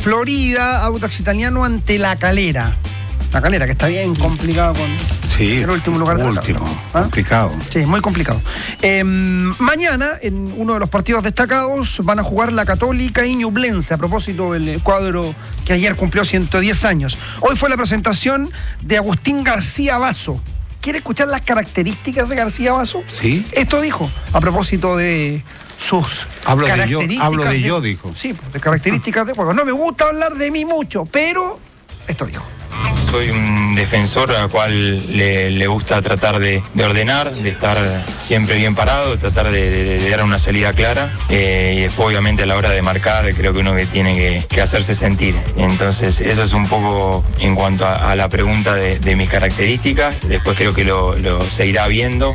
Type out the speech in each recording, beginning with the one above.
Florida, Audax Italiano ante La Calera. La Calera, que está bien complicado con el último lugar de la tabla. Complicado. Sí, muy complicado. Mañana, en uno de los partidos destacados, van a jugar la Católica y Ñublense, a propósito del cuadro que ayer cumplió 110 años. Hoy fue la presentación de Agustín García Basso. ¿Quiere escuchar las características de García Basso? Sí. Esto dijo, a propósito de sus características. Hablo de yo, dijo. Sí, de características de juego. No me gusta hablar de mí mucho, pero esto dijo. Soy un defensor al cual le gusta tratar de ordenar, de estar siempre bien parado, de tratar de dar una salida clara, y después obviamente a la hora de marcar creo que uno que tiene que hacerse sentir. Entonces eso es un poco en cuanto a la pregunta de mis características. Después creo que lo se irá viendo.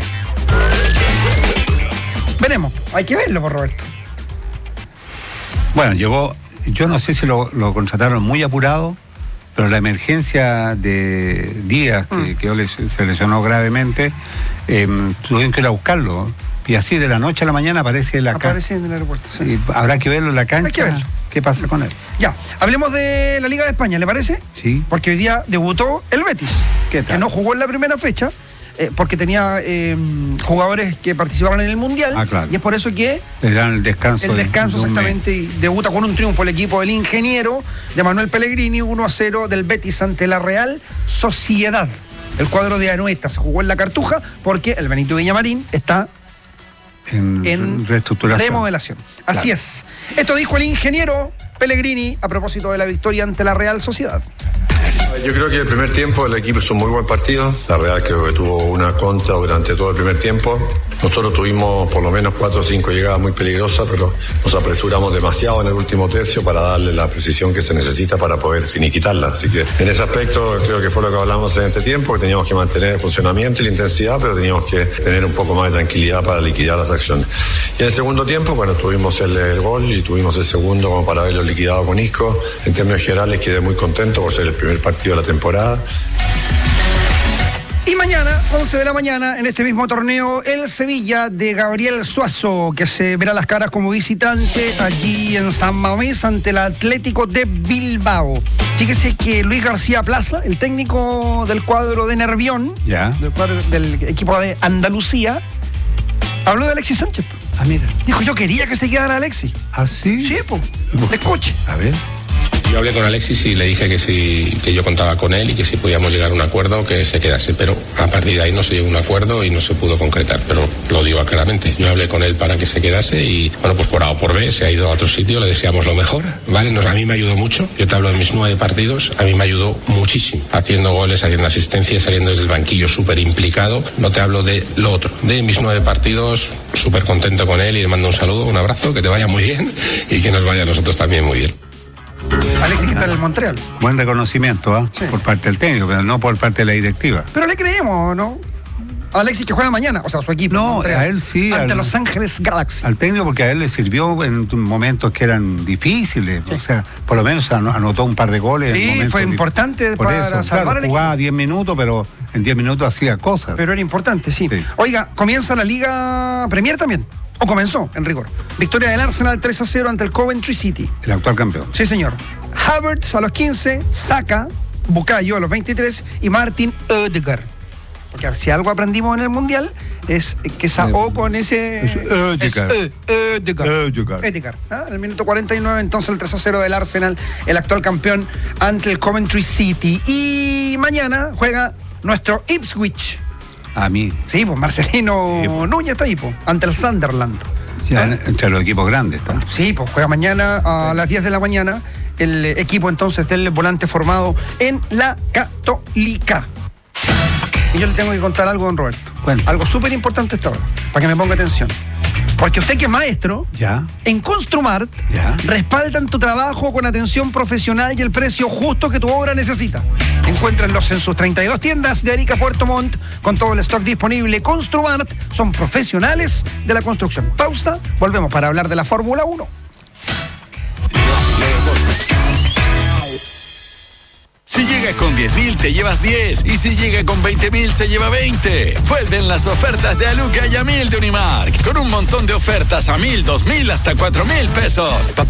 Veremos, hay que verlo por Roberto. Bueno, llegó, yo no sé si lo contrataron muy apurado, pero la emergencia de Díaz, que se lesionó gravemente, tuvieron que ir a buscarlo. Y así de la noche a la mañana aparece en en el aeropuerto. Sí. Habrá que verlo en la cancha. Hay que verlo. ¿Qué pasa con él? Ya, hablemos de la Liga de España, ¿le parece? Sí. Porque hoy día debutó el Betis. ¿Qué tal? Que no jugó en la primera fecha, porque tenía jugadores que participaban en el Mundial. Claro. Y es por eso que le dan el descanso. El descanso, exactamente. Y debuta con un triunfo el equipo del ingeniero de Manuel Pellegrini, 1-0 del Betis ante la Real Sociedad. El cuadro de Anoeta se jugó en la Cartuja porque el Benito Villamarín está en reestructuración. Remodelación. Así es. Esto dijo el ingeniero Pellegrini a propósito de la victoria ante la Real Sociedad. Yo creo que el primer tiempo el equipo hizo un muy buen partido. La Real creo que tuvo una contra durante todo el primer tiempo. Nosotros tuvimos por lo menos 4 o 5 llegadas muy peligrosas, pero nos apresuramos demasiado en el último tercio para darle la precisión que se necesita para poder finiquitarla. Así que en ese aspecto creo que fue lo que hablamos en este tiempo, que teníamos que mantener el funcionamiento y la intensidad, pero teníamos que tener un poco más de tranquilidad para liquidar las acciones. Y en el segundo tiempo, bueno, tuvimos el gol y tuvimos el segundo como para haberlo liquidado con Isco. En términos generales quedé muy contento por ser el primer partido de la temporada. Y mañana, 11 de la mañana, en este mismo torneo, el Sevilla de Gabriel Suazo, que se verá las caras como visitante allí en San Mamés ante el Atlético de Bilbao. Fíjese que Luis García Plaza, el técnico del cuadro de Nervión, del equipo de Andalucía, habló de Alexis Sánchez. Mira. Dijo, yo quería que se quedara Alexis. ¿Ah, sí? Sí, pues. Escuche. A ver. Yo hablé con Alexis y le dije que yo contaba con él y que si podíamos llegar a un acuerdo que se quedase, pero a partir de ahí no se llegó a un acuerdo y no se pudo concretar, pero lo digo claramente. Yo hablé con él para que se quedase y bueno, pues por A o por B se ha ido a otro sitio, le deseamos lo mejor, ¿vale? A mí me ayudó mucho, yo te hablo de mis 9 partidos, a mí me ayudó muchísimo, haciendo goles, haciendo asistencias, saliendo del banquillo súper implicado, no te hablo de lo otro, de mis 9 partidos, súper contento con él y le mando un saludo, un abrazo, que te vaya muy bien y que nos vaya a nosotros también muy bien. Alexis, que está en el Montreal. Buen reconocimiento, sí, por parte del técnico, pero no por parte de la directiva. Pero le creemos, ¿no? A Alexis, que juega mañana, o sea, su equipo. No, a él sí. Ante Los Ángeles Galaxy. Al técnico, porque a él le sirvió en momentos que eran difíciles. Sí. O sea, por lo menos anotó un par de goles. Sí, fue importante para salvar el equipo. Jugaba 10 minutos, pero en 10 minutos hacía cosas. Pero era importante, sí. Oiga, comienza la Liga Premier también. O comenzó, en rigor. Victoria del Arsenal 3-0 ante el Coventry City. El actual campeón. Sí, señor. Havertz a los 15, Saka, Bukayo a los 23 y Martin Ødegaard. Porque si algo aprendimos en el Mundial es que esa O con ese... Ødegaard. En el minuto 49, entonces el 3-0 del Arsenal, el actual campeón ante el Coventry City. Y mañana juega nuestro Ipswich. A mí. Sí, pues Marcelino Núñez está ahí, pues, ante el Sunderland. Sí, entre los equipos grandes está. Sí, pues juega mañana a las 10 de la mañana el equipo entonces del volante formado en la Católica. Y yo le tengo que contar algo, don Roberto. Bueno. Algo súper importante esta hora, para que me ponga atención. Porque usted que es maestro, en Construmart, respaldan tu trabajo con atención profesional y el precio justo que tu obra necesita. Encuéntrenlos en sus 32 tiendas de Arica Puerto Montt, con todo el stock disponible. Construmart son profesionales de la construcción. Pausa, volvemos para hablar de la Fórmula 1. Si llega con 10.000 te llevas 10 y si llega con 20.000 se lleva 20. Vuelven las ofertas de Aluca y a 1.000 de Unimark, con un montón de ofertas a 1.000, 2.000 hasta 4.000 pesos.